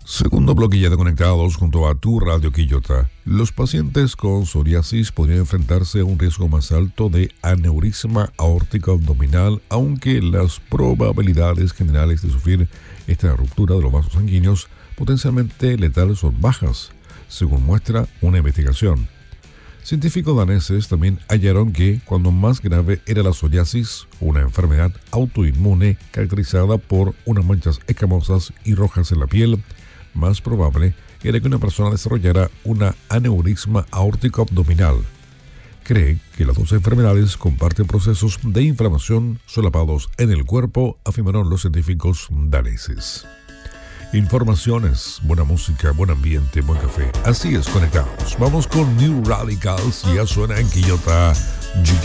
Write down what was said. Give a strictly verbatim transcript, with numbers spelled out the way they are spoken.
Segundo bloque ya de conectados junto a tu Radio Quillota. Los pacientes con psoriasis podrían enfrentarse a un riesgo más alto de aneurisma aórtico abdominal, aunque las probabilidades generales de sufrir esta ruptura de los vasos sanguíneos potencialmente letal son bajas, según muestra una investigación. Científicos daneses también hallaron que cuando más grave era la psoriasis, una enfermedad autoinmune caracterizada por unas manchas escamosas y rojas en la piel, más probable era que una persona desarrollara una aneurisma aórtico abdominal. Cree que las dos enfermedades comparten procesos de inflamación solapados en el cuerpo, afirmaron los científicos daneses. Informaciones, buena música, buen ambiente, buen café. Así es, conectados. Vamos con New Radicals, ya suena en Quillota G